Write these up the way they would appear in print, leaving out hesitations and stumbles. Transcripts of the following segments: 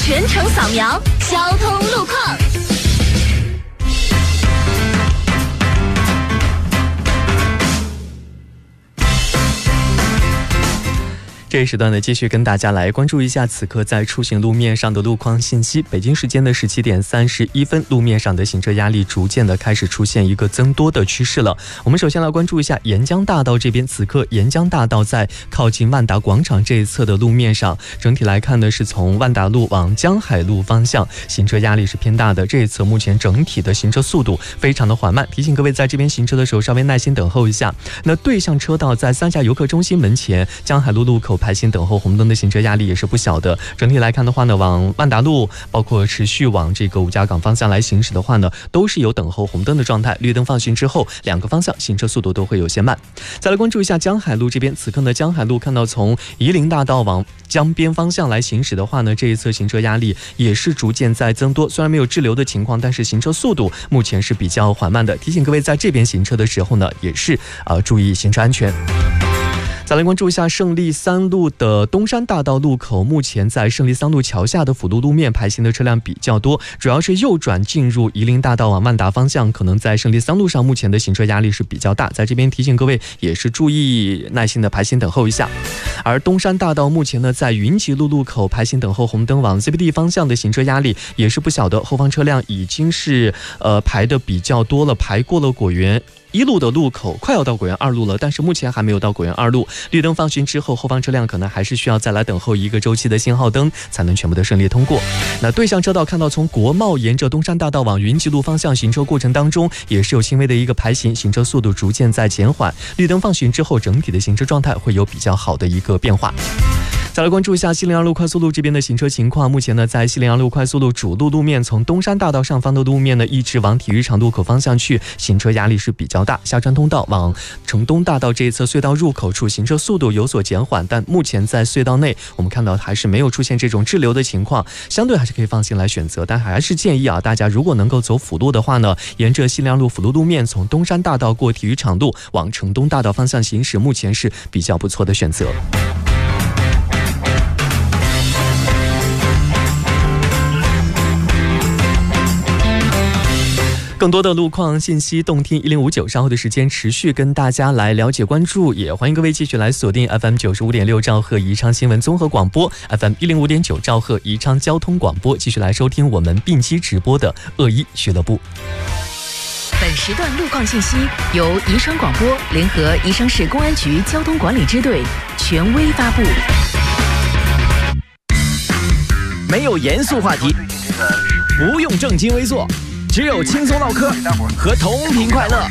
全程扫描交通路况。 这一时段呢，继续跟大家来关注一下此刻在出行路面上的路况信息。北京时间的17点31分，路面上的行车压力逐渐的开始出现一个增多的趋势了。我们首先来关注一下沿江大道这边，此刻沿江大道在靠近万达广场这一侧的路面上，整体来看呢，是从万达路往江海路方向，行车压力是偏大的。这一侧目前整体的行车速度非常的缓慢，提醒各位在这边行车的时候稍微耐心等候一下。那对向车道在三峡游客中心门前江海路路口排行等候红灯的行车压力也是不小的。整体来看的话呢，往万达路包括持续往这个五家港方向来行驶的话呢，都是有等候红灯的状态。绿灯放行之后，两个方向行车速度都会有些慢。再来关注一下江海路这边，此刻呢江海路看到从夷陵大道往江边方向来行驶的话呢，这一侧行车压力也是逐渐在增多。虽然没有滞留的情况，但是行车速度目前是比较缓慢的。提醒各位在这边行车的时候呢，也是注意行车安全。再来关注一下胜利三路的东山大道路口，目前在胜利三路桥下的辅路路面排行的车辆比较多，主要是右转进入夷陵大道往万达方向，可能在胜利三路上目前的行车压力是比较大，在这边提醒各位也是注意耐心的排行等候一下。而东山大道目前呢在云集路路口排行等候红灯，往 CBD 方向的行车压力也是不小的，后方车辆已经是排的比较多了，排过了果园1路的路口，快要到果园2路了，但是目前还没有到果园2路。绿灯放行之后，后方车辆可能还是需要再来等候一个周期的信号灯，才能全部的顺利通过。那对向车道看到从国贸沿着东山大道往云集路方向行车过程当中，也是有轻微的一个排行，行车速度逐渐在减缓。绿灯放行之后，整体的行车状态会有比较好的一个变化。再来关注一下西陵2路快速路这边的行车情况。目前呢，在西陵2路快速路主路路面，从东山大道上方的路面呢，一直往体育场路口方向去，行车压力是比较大。下川通道往城东大道这一侧隧道入口处，行车速度有所减缓，但目前在隧道内，我们看到还是没有出现这种滞留的情况，相对还是可以放心来选择。但还是建议大家如果能够走辅路的话呢，沿着西陵2路辅路路面，从东山大道过体育场路往城东大道方向行驶，目前是比较不错的选择。更多的路况信息动听1059，稍后的时间持续跟大家来了解关注，也欢迎各位继续来锁定 FM 95.6兆赫宜昌新闻综合广播， FM 105.9兆赫宜昌交通广播，继续来收听我们并机直播的恶一俱乐部。 本时段路况信息由宜昌广播联合宜昌市公安局交通管理支队权威发布。 没有严肃话题，不用正襟危坐，只有轻松唠嗑和同频快乐。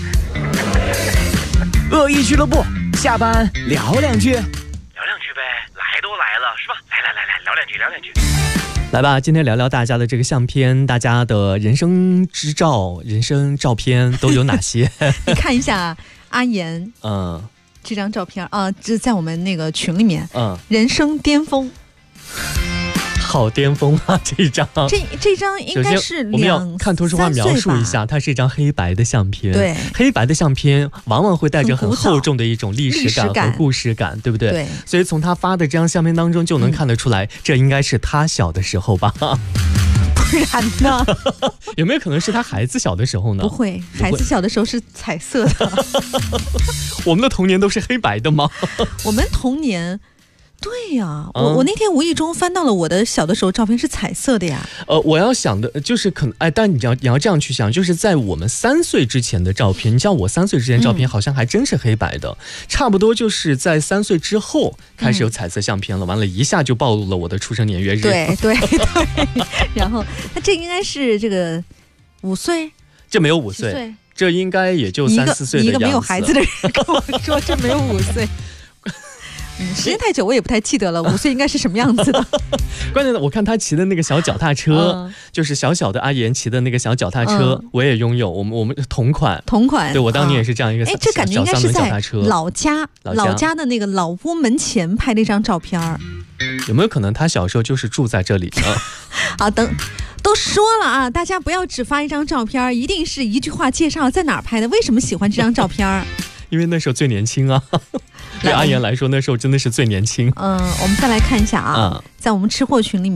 恶意俱乐部，下班聊两句。 聊两句呗，来都来了是吧？来，聊两句。 来吧，今天聊聊大家的这个相片，大家的人生之照、人生照片都有哪些？ 你看一下阿言，这张照片这在我们那个群里面，人生巅峰。 好巅峰啊！这张应该是我们要看图说话描述一下，它是一张黑白的相片。 对， 黑白的相片往往会带着很厚重的一种历史感和故事感，对不对？ 对。 所以从他发的这张相片当中就能看得出来，这应该是他小的时候吧？ 不然呢？ 有没有可能是他孩子小的时候呢？ 不会，孩子小的时候是彩色的。 我们的童年都是黑白的吗？ 我们童年。对呀，我那天无意中翻到了我的小的时候照片是彩色的呀。 我要想的就是但你要这样去想，就是在我们3岁之前的照片，你像我3岁之前的照片好像还真是黑白的，差不多就是在3岁之后开始有彩色相片了，完了一下就暴露了我的出生年月日。 对，然后那这应该是这个5岁， 这没有5岁，这应该也就3、4岁的样子。 一个没有孩子的人跟我说这没有5岁。时间太久我也不太记得了，5岁应该是什么样子的。 关键的我看他骑的那个小脚踏车，就是小小的阿言骑的那个小脚踏车，我也拥有，我们同款。对，我当年也是这样一个小这感觉应该是在老家的那个老屋门前拍那张照片。 有没有可能他小时候就是住在这里呢？ 好，都说了啊，大家不要只发一张照片，一定是一句话介绍在哪儿拍的，为什么喜欢这张照片？ 因为那时候最年轻啊。对阿言来说，那时候真的是最年轻。 我们再来看一下在我们吃货群里面。